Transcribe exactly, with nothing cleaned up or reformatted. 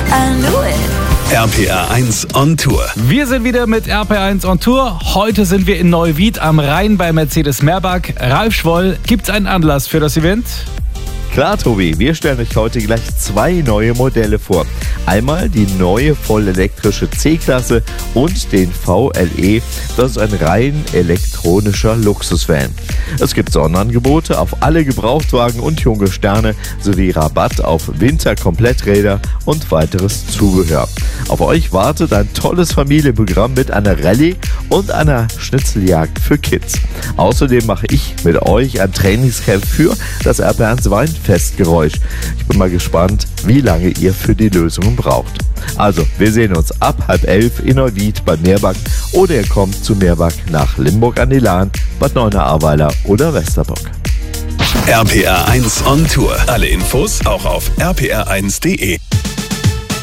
I knew it. R P R eins on Tour. Wir sind wieder mit R P R eins on Tour. Heute sind wir in Neuwied am Rhein bei Mercedes-Merbach. Ralf Schwoll, gibt's einen Anlass für das Event? Klar, Tobi, wir stellen euch heute gleich zwei neue Modelle vor. Einmal die neue vollelektrische C-Klasse und den V L E. Das ist ein rein elektronischer Luxusvan. Es gibt Sonderangebote auf alle Gebrauchtwagen und junge Sterne sowie Rabatt auf Winterkompletträder und weiteres Zubehör. Auf euch wartet ein tolles Familienprogramm mit einer Rallye und einer Schnitzeljagd für Kids. Außerdem mache ich mit euch ein Trainingscamp für das R P R eins Weinfestgeräusch. Ich bin mal gespannt, wie lange ihr für die Lösungen braucht. Also, wir sehen uns ab halb elf in Neuwied bei Merbach oder ihr kommt zu Merbach nach Limburg an die Lahn, Bad Neuenahr-Ahrweiler oder Westerbock. R P R eins on Tour. Alle Infos auch auf r p r eins punkt d e.